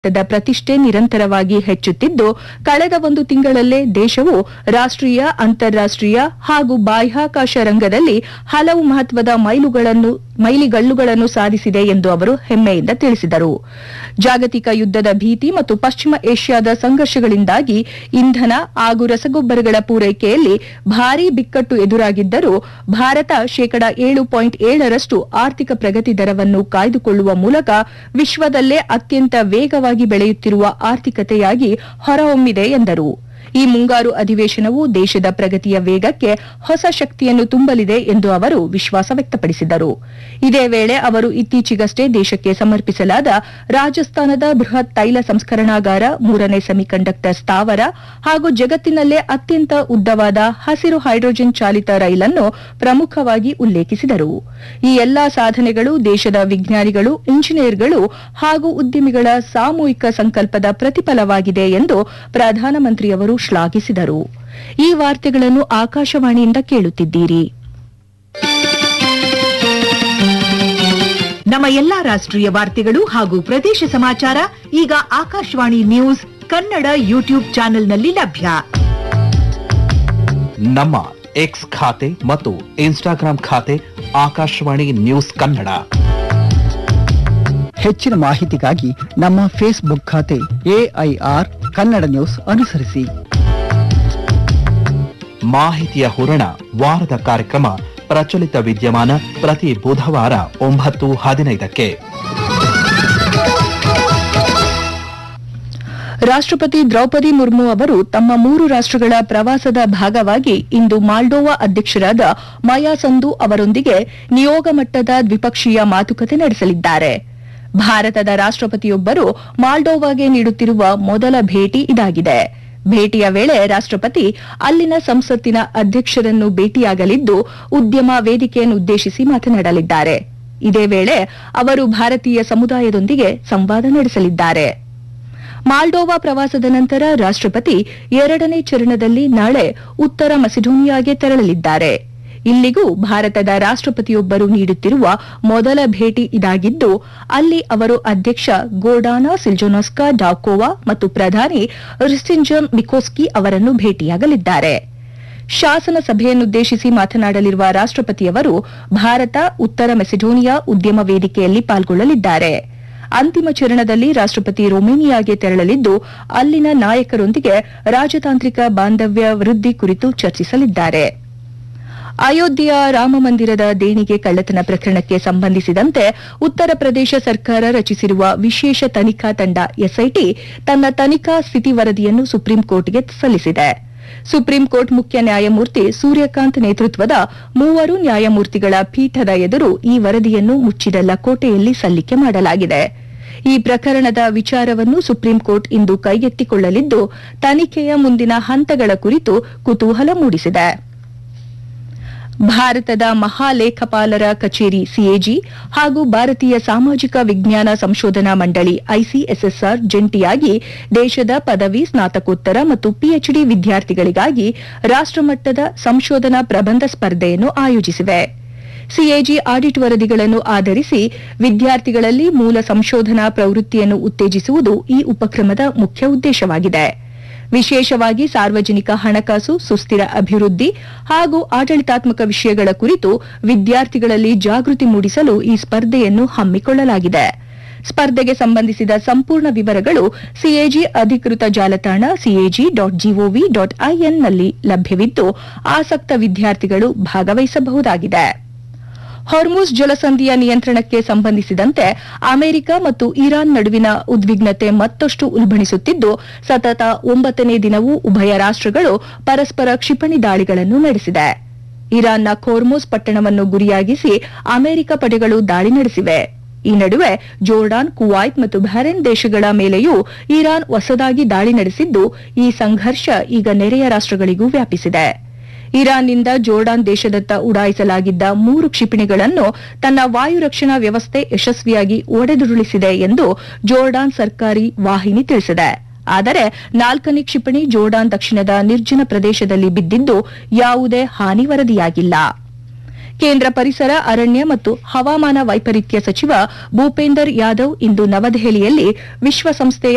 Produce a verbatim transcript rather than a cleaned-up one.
ಭಾರತದ ಪ್ರತಿಷ್ಠೆ ನಿರಂತರವಾಗಿ ಹೆಚ್ಚುತ್ತಿದ್ದು, ಕಳೆದ ಒಂದು ತಿಂಗಳಲ್ಲೇ ದೇಶವು ರಾಷ್ಟ್ರೀಯ, ಅಂತಾರಾಷ್ಟ್ರೀಯ ಹಾಗೂ ಬಾಹ್ಯಾಕಾಶ ರಂಗದಲ್ಲಿ ಹಲವು ಮಹತ್ವದ ಮೈಲುಗಳನ್ನು ಮೈಲಿಗಲ್ಲುಗಳನ್ನು ಸಾಧಿಸಿದೆ ಎಂದು ಅವರು ಹೆಮ್ಮೆಯಿಂದ ತಿಳಿಸಿದರು. ಜಾಗತಿಕ ಯುದ್ದದ ಭೀತಿ ಮತ್ತು ಪಶ್ಚಿಮ ಏಷ್ಯಾದ ಸಂಘರ್ಷಗಳಿಂದಾಗಿ ಇಂಧನ ಹಾಗೂ ರಸಗೊಬ್ಬರಗಳ ಪೂರೈಕೆಯಲ್ಲಿ ಭಾರೀ ಬಿಕ್ಕಟ್ಟು ಎದುರಾಗಿದ್ದರೂ ಭಾರತ ಶೇಕಡ ಏಳು ಪಾಯಿಂಟ್ ಏಳರಷ್ಟು ಆರ್ಥಿಕ ಪ್ರಗತಿ ದರವನ್ನು ಕಾಯ್ದುಕೊಳ್ಳುವ ಮೂಲಕ ವಿಶ್ವದಲ್ಲೇ ಅತ್ಯಂತ ವೇಗವಾಗಿ ಬೆಳೆಯುತ್ತಿರುವ ಆರ್ಥಿಕತೆಯಾಗಿ ಹೊರಹೊಮ್ಮಿದೆ ಎಂದರು. ಈ ಮುಂಗಾರು ಅಧಿವೇಶನವು ದೇಶದ ಪ್ರಗತಿಯ ವೇಗಕ್ಕೆ ಹೊಸ ಶಕ್ತಿಯನ್ನು ತುಂಬಲಿದೆ ಎಂದು ಅವರು ವಿಶ್ವಾಸ ವ್ಯಕ್ತಪಡಿಸಿದರು. ಇದೇ ವೇಳೆ ಅವರು ಇತ್ತೀಚೆಗಷ್ಟೇ ದೇಶಕ್ಕೆ ಸಮರ್ಪಿಸಲಾದ ರಾಜಸ್ಥಾನದ ಬೃಹತ್ ತೈಲ ಸಂಸ್ಕರಣಾಗಾರ, ಮೂರನೇ ಸೆಮಿಕಂಡಕ್ಟರ್ ಸ್ಥಾವರ ಹಾಗೂ ಜಗತ್ತಿನಲ್ಲೇ ಅತ್ಯಂತ ಉದ್ದವಾದ ಹಸಿರು ಹೈಡ್ರೋಜನ್ ಚಾಲಿತ ರೈಲನ್ನು ಪ್ರಮುಖವಾಗಿ ಉಲ್ಲೇಖಿಸಿದರು. ಈ ಎಲ್ಲಾ ಸಾಧನೆಗಳು ದೇಶದ ವಿಜ್ಞಾನಿಗಳು, ಇಂಜಿನಿಯರ್ಗಳು ಹಾಗೂ ಉದ್ಯಮಿಗಳ ಸಾಮೂಹಿಕ ಸಂಕಲ್ಪದ ಪ್ರತಿಫಲವಾಗಿದೆ ಎಂದು ಪ್ರಧಾನಮಂತ್ರಿಯವರು ಶ್ಲಾಘಿಸಿದರು. ಈ ವಾರ್ತೆಗಳನ್ನು ಆಕಾಶವಾಣಿಯಿಂದ ಕೇಳುತ್ತಿದ್ದೀರಿ. ನಮ್ಮ ಎಲ್ಲಾ ರಾಷ್ಟ್ರೀಯ ವಾರ್ತೆಗಳು ಹಾಗೂ ಪ್ರದೇಶ ಸಮಾಚಾರ ಈಗ ಆಕಾಶವಾಣಿ ನ್ಯೂಸ್ ಕನ್ನಡ ಯೂಟ್ಯೂಬ್ ಚಾನೆಲ್ನಲ್ಲಿ ಲಭ್ಯ. ನಮ್ಮ ಎಕ್ಸ್ ಖಾತೆ ಮತ್ತು ಇನ್ಸ್ಟಾಗ್ರಾಂ ಖಾತೆ ಆಕಾಶವಾಣಿ ನ್ಯೂಸ್ ಕನ್ನಡ. ಹೆಚ್ಚಿನ ಮಾಹಿತಿಗಾಗಿ ನಮ್ಮ ಫೇಸ್ಬುಕ್ ಖಾತೆ ಎಐಆರ್ ಕನ್ನಡ ನ್ಯೂಸ್ ಅನುಸರಿಸಿ. ಮಾಹಿತಿಯ ಹೂರಣ ವಾರದ ಕಾರ್ಯಕ್ರಮ ಪ್ರಚಲಿತ ವಿದ್ಯಮಾನ ಪ್ರತಿ ಬುಧವಾರ ಒಂಬತ್ತು ಹದಿನೈದಕ್ಕೆ. ರಾಷ್ಟ್ರಪತಿ ದ್ರೌಪದಿ ಮುರ್ಮು ಅವರು ತಮ್ಮ ಮೂರು ರಾಷ್ಟ್ರಗಳ ಪ್ರವಾಸದ ಭಾಗವಾಗಿ ಇಂದು ಮಾಲ್ಡೋವಾ ಅಧ್ಯಕ್ಷರಾದ ಮಯಾ ಸಂದು ಅವರೊಂದಿಗೆ ನಿಯೋಗ ಮಟ್ಟದ ದ್ವಿಪಕ್ಷೀಯ ಮಾತುಕತೆ ನಡೆಸಲಿದ್ದಾರೆ. ಭಾರತದ ರಾಷ್ಟ್ರಪತಿಯೊಬ್ಬರು ಮಾಲ್ಡೋವಾಗೆ ನೀಡುತ್ತಿರುವ ಮೊದಲ ಭೇಟಿ ಇದಾಗಿದೆ. ಭೇಟಿಯ ವೇಳೆ ರಾಷ್ಟ್ರಪತಿ ಅಲ್ಲಿನ ಸಂಸತ್ತಿನ ಅಧ್ಯಕ್ಷರನ್ನು ಭೇಟಿಯಾಗಲಿದ್ದು, ಉದ್ಯಮ ವೇದಿಕೆಯನ್ನು ಉದ್ದೇಶಿಸಿ ಮಾತನಾಡಲಿದ್ದಾರೆ. ಇದೇ ವೇಳೆ ಅವರು ಭಾರತೀಯ ಸಮುದಾಯದೊಂದಿಗೆ ಸಂವಾದ ನಡೆಸಲಿದ್ದಾರೆ. ಮಾಲ್ಡೋವಾ ಪ್ರವಾಸದ ನಂತರ ರಾಷ್ಟ್ರಪತಿ ಎರಡನೇ ಚರಣದಲ್ಲಿ ನಾಳೆ ಉತ್ತರ ಮೆಸಿಡೋನಿಯಾಗೆ ತೆರಳಲಿದ್ದಾರೆ. ಇಲ್ಲಿಗೂ ಭಾರತದ ರಾಷ್ಟ್ರಪತಿಯೊಬ್ಬರು ನೀಡುತ್ತಿರುವ ಮೊದಲ ಭೇಟಿ ಇದಾಗಿದ್ದು, ಅಲ್ಲಿ ಅವರು ಅಧ್ಯಕ್ಷ ಗೋರ್ಡಾನಾ ಸಿಲ್ಜೋನಸ್ಕಾ ಡಾಕೋವಾ ಮತ್ತು ಪ್ರಧಾನಿ ರಿಸ್ಟಿಂಜನ್ ಮಿಕೋಸ್ಕಿ ಅವರನ್ನು ಭೇಟಿಯಾಗಲಿದ್ದಾರೆ. ಶಾಸನ ಸಭೆಯನ್ನುದ್ದೇಶಿಸಿ ಮಾತನಾಡಲಿರುವ ರಾಷ್ಟ್ರಪತಿಯವರು ಭಾರತ ಉತ್ತರ ಮೆಸಿಡೋನಿಯಾ ಉದ್ಯಮ ವೇದಿಕೆಯಲ್ಲಿ ಪಾಲ್ಗೊಳ್ಳಲಿದ್ದಾರೆ. ಅಂತಿಮ ಚರಣದಲ್ಲಿ ರಾಷ್ಟ್ರಪತಿ ರೊಮೇನಿಯಾಗೆ ತೆರಳಲಿದ್ದು, ಅಲ್ಲಿನ ನಾಯಕರೊಂದಿಗೆ ರಾಜತಾಂತ್ರಿಕ ಬಾಂಧವ್ಯ ವೃದ್ಧಿ ಕುರಿತು ಚರ್ಚಿಸಲಿದ್ದಾರೆ. ಅಯೋಧ್ಯೆಯ ರಾಮಮಂದಿರದ ದೇಣಿಗೆ ಕಳ್ಳತನ ಪ್ರಕರಣಕ್ಕೆ ಸಂಬಂಧಿಸಿದಂತೆ ಉತ್ತರ ಪ್ರದೇಶ ಸರ್ಕಾರ ರಚಿಸಿರುವ ವಿಶೇಷ ತನಿಖಾ ತಂಡ ಎಸ್ಐಟಿ ತನ್ನ ತನಿಖಾ ಸ್ಥಿತಿ ವರದಿಯನ್ನು ಸುಪ್ರೀಂ ಕೋರ್ಟ್ಗೆ ಸಲ್ಲಿಸಿದೆ. ಸುಪ್ರೀಂ ಕೋರ್ಟ್ ಮುಖ್ಯ ನ್ಯಾಯಮೂರ್ತಿ ಸೂರ್ಯಕಾಂತ್ ನೇತೃತ್ವದ ಮೂವರು ನ್ಯಾಯಮೂರ್ತಿಗಳ ಪೀಠದ ಎದುರು ಈ ವರದಿಯನ್ನು ಮುಚ್ಚಿದ ಲಕೋಟೆಯಲ್ಲಿ ಸಲ್ಲಿಕೆ ಮಾಡಲಾಗಿದೆ. ಈ ಪ್ರಕರಣದ ವಿಚಾರವನ್ನು ಸುಪ್ರೀಂ ಕೋರ್ಟ್ ಇಂದು ಕೈಗೆತ್ತಿಕೊಳ್ಳಲಿದ್ದು, ತನಿಖೆಯ ಮುಂದಿನ ಹಂತಗಳ ಕುರಿತು ಕುತೂಹಲ ಮೂಡಿಸಿದೆ. ಭಾರತದ ಮಹಾಲೇಖಪಾಲರ ಕಚೇರಿ ಸಿಎಜಿ ಹಾಗೂ ಭಾರತೀಯ ಸಾಮಾಜಿಕ ವಿಜ್ಞಾನ ಸಂಶೋಧನಾ ಮಂಡಳಿ ಐಸಿಎಸ್ಎಸ್ಆರ್ ಜಂಟಿಯಾಗಿ ದೇಶದ ಪದವಿ, ಸ್ನಾತಕೋತ್ತರ ಮತ್ತು ಪಿಎಚ್ಡಿ ವಿದ್ಯಾರ್ಥಿಗಳಿಗಾಗಿ ರಾಷ್ಟ್ರಮಟ್ಟದ ಸಂಶೋಧನಾ ಪ್ರಬಂಧ ಸ್ಪರ್ಧೆಯನ್ನು ಆಯೋಜಿಸಿವೆ. ಸಿಎಜಿ ಆಡಿಟ್ ವರದಿಗಳನ್ನು ಆಧರಿಸಿ ವಿದ್ಯಾರ್ಥಿಗಳಲ್ಲಿ ಮೂಲ ಸಂಶೋಧನಾ ಪ್ರವೃತ್ತಿಯನ್ನು ಉತ್ತೇಜಿಸುವುದು ಈ ಉಪಕ್ರಮದ ಮುಖ್ಯ ಉದ್ದೇಶವಾಗಿದೆ. ವಿಶೇಷವಾಗಿ ಸಾರ್ವಜನಿಕ ಹಣಕಾಸು, ಸುಸ್ಥಿರ ಅಭಿವೃದ್ಧಿ ಹಾಗೂ ಆಡಳಿತಾತ್ಮಕ ವಿಷಯಗಳ ಕುರಿತು ವಿದ್ಯಾರ್ಥಿಗಳಲ್ಲಿ ಜಾಗೃತಿ ಮೂಡಿಸಲು ಈ ಸ್ಪರ್ಧೆಯನ್ನು ಹಮ್ಮಿಕೊಳ್ಳಲಾಗಿದೆ. ಸ್ಪರ್ಧೆಗೆ ಸಂಬಂಧಿಸಿದ ಸಂಪೂರ್ಣ ವಿವರಗಳು ಸಿಎಜಿ ಅಧಿಕೃತ ಜಾಲತಾಣ ಸಿಎಜಿ ಡಾಟ್ ಜಿಒವಿ ಡಾಟ್ ಐಎನ್ನಲ್ಲಿ ಲಭ್ಯವಿದ್ದು, ಆಸಕ್ತ ವಿದ್ಯಾರ್ಥಿಗಳು ಭಾಗವಹಿಸಬಹುದಾಗಿದೆ. ಹೊರ್ಮುಜ್ ಜಲಸಂಧಿಯ ನಿಯಂತ್ರಣಕ್ಕೆ ಸಂಬಂಧಿಸಿದಂತೆ ಅಮೆರಿಕ ಮತ್ತು ಇರಾನ್ ನಡುವಿನ ಉದ್ವಿಗ್ನತೆ ಮತ್ತಷ್ಟು ಉಲ್ಬಣಿಸುತ್ತಿದ್ದು, ಸತತ ಒಂಬತ್ತನೇ ದಿನವೂ ಉಭಯ ರಾಷ್ಟ್ರಗಳು ಪರಸ್ಪರ ಕ್ಷಿಪಣಿ ದಾಳಿಗಳನ್ನು ನಡೆಸಿದೆ. ಇರಾನ್ನ ಖೋರ್ಮುಜ್ ಪಟ್ಟಣವನ್ನು ಗುರಿಯಾಗಿಸಿ ಅಮೆರಿಕ ಪಡೆಗಳು ದಾಳಿ ನಡೆಸಿವೆ. ಈ ನಡುವೆ ಜೋರ್ಡಾನ್, ಕುವೈತ್ ಮತ್ತು ಬಹರೇನ್ ದೇಶಗಳ ಮೇಲೆಯೂ ಇರಾನ್ ಹೊಸದಾಗಿ ದಾಳಿ ನಡೆಸಿದ್ದು, ಈ ಸಂಘರ್ಷ ಈಗ ನೆರೆಯ ರಾಷ್ಟ್ರಗಳಿಗೂ ವ್ಯಾಪಿಸಿದೆ. ಇರಾನ್ನಿಂದ ಜೋರ್ಡಾನ್ ದೇಶದತ್ತ ಉಡಾಯಿಸಲಾಗಿದ್ದ ಮೂರು ಕ್ಷಿಪಣಿಗಳನ್ನು ತನ್ನ ವಾಯು ರಕ್ಷಣಾ ವ್ಯವಸ್ಥೆ ಯಶಸ್ವಿಯಾಗಿ ಒಡೆದುರುಳಿಸಿದೆ ಎಂದು ಜೋರ್ಡಾನ್ ಸರ್ಕಾರಿ ವಾಹಿನಿ ತಿಳಿಸಿದೆ. ಆದರೆ ನಾಲ್ಕನೇ ಕ್ಷಿಪಣಿ ಜೋರ್ಡಾನ್ ದಕ್ಷಿಣದ ನಿರ್ಜನ ಪ್ರದೇಶದಲ್ಲಿ ಬಿದ್ದಿದ್ದು, ಯಾವುದೇ ಹಾನಿ ವರದಿಯಾಗಿಲ್ಲ. ಕೇಂದ್ರ ಪರಿಸರ, ಅರಣ್ಯ ಮತ್ತು ಹವಾಮಾನ ವೈಪರೀತ್ಯ ಸಚಿವ ಭೂಪೇಂದರ್ ಯಾದವ್ ಇಂದು ನವದೆಹಲಿಯಲ್ಲಿ ವಿಶ್ವಸಂಸ್ಥೆಯ